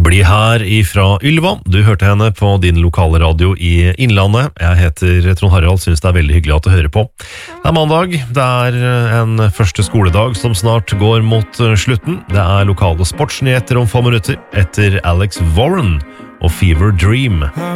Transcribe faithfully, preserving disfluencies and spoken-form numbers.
Bli her ifra Ylva. Du hørte henne på din lokale radio i Innlandet. Jeg heter Trond Harald, synes det er veldig hyggelig at du hører på. Det er mandag, det er en første skoledag som snart går mot slutten. Det er lokale sportsnyheter om få minutter etter Alex Warren og Fever Dream.